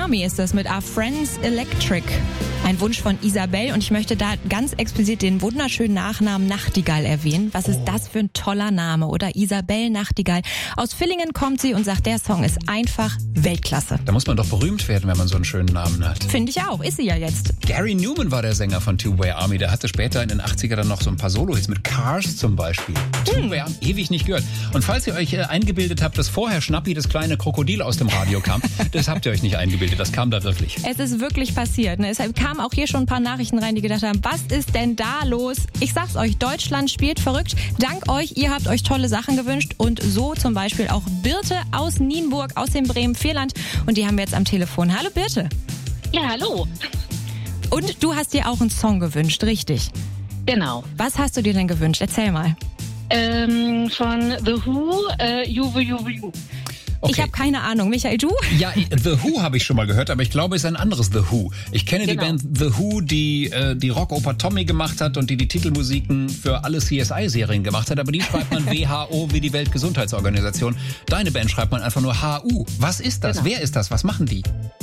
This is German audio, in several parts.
Army ist das mit Our Friends Electric. Ein Wunch von Isabel und ich möchte da ganz explizit den wunderschönen Nachnamen Nachtigall erwähnen. Was ist das für ein toller Name, oder? Isabel Nachtigall. Aus Villingen kommt sie und sagt, der Song ist einfach Weltklasse. Da muss man doch berühmt werden, wenn man so einen schönen Namen hat. Finde ich auch, ist sie ja jetzt. Gary Newman war der Sänger von Two-Way Army. Der hatte später in den 80er dann noch so ein paar Solo-Hits mit Cars zum Beispiel. Two-Way Army, ewig nicht gehört. Und falls ihr euch eingebildet habt, dass vorher Schnappi das kleine Krokodil aus dem Radio kam, das habt ihr euch nicht eingebildet, das kam da wirklich. Es ist wirklich passiert. Ne? Es kamen auch hier schon ein paar Nachrichten rein, die gedacht haben, was ist denn da los? Ich sag's euch, Deutschland spielt verrückt. Dank euch, ihr habt euch tolle Sachen gewünscht und so zum Beispiel auch Birte aus Nienburg, aus dem Bremen-Vierland. Und die haben wir jetzt am Telefon. Hallo Birte. Ja, hallo. Und du hast dir auch einen Song gewünscht, richtig? Genau. Was hast du dir denn gewünscht? Erzähl mal. Von The Who, Juve, Juve, Juve. Okay. Ich habe keine Ahnung. Michael, du? Ja, The Who habe ich schon mal gehört, aber ich glaube, es ist ein anderes The Who. Ich kenne die Band The Who, die die Rockoper Tommy gemacht hat und die Titelmusiken für alle CSI-Serien gemacht hat, aber die schreibt man WHO wie die Weltgesundheitsorganisation. Deine Band schreibt man einfach nur HU. Was ist das? Wer ist das? Was machen die?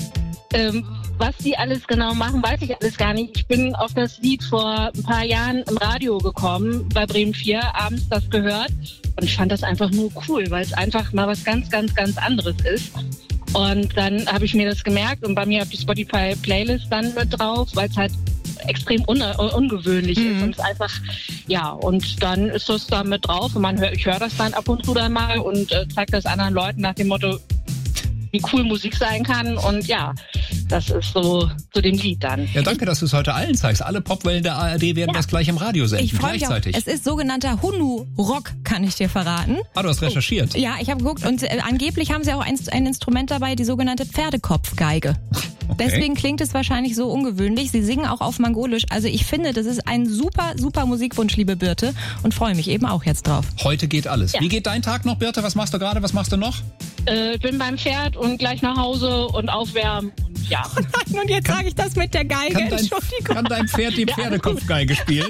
Was die alles genau machen, weiß ich alles gar nicht. Ich bin auf das Lied vor ein paar Jahren im Radio gekommen, bei Bremen 4, abends das gehört. Und ich fand das einfach nur cool, weil es einfach mal was ganz, ganz, ganz anderes ist. Und dann habe ich mir das gemerkt und bei mir auf die Spotify-Playlist dann mit drauf, weil es halt extrem ungewöhnlich ist. Und es einfach, ja, und dann ist das da mit drauf und ich höre das dann ab und zu dann mal und zeige das anderen Leuten nach dem Motto, wie cool Musik sein kann. Und ja, das ist so zu dem Lied dann. Ja, danke, dass du es heute allen zeigst. Alle Popwellen der ARD werden das gleich im Radio senden, Ich freue mich gleichzeitig. auch. Es ist sogenannter Hunu-Rock, kann ich dir verraten. Ah, du hast recherchiert. Ja, ich habe geguckt und angeblich haben sie auch ein Instrument dabei, die sogenannte Pferdekopfgeige. Okay. Deswegen klingt es wahrscheinlich so ungewöhnlich. Sie singen auch auf Mongolisch. Also ich finde, das ist ein super, super Musikwunsch, liebe Birte. Und freue mich eben auch jetzt drauf. Heute geht alles. Ja. Wie geht dein Tag noch, Birte? Was machst du gerade? Was machst du noch? Ich bin beim Pferd und gleich nach Hause und aufwärmen und ja. Nein, und jetzt sage ich das mit der Geige. Entschuldigung. Kann dein Pferd die Pferdekopfgeige spielen?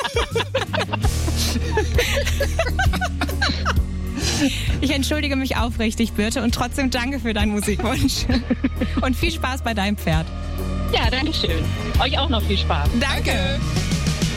Ich entschuldige mich aufrichtig, Birte, und trotzdem danke für deinen Musikwunsch. Und viel Spaß bei deinem Pferd. Ja, danke schön. Euch auch noch viel Spaß. Danke.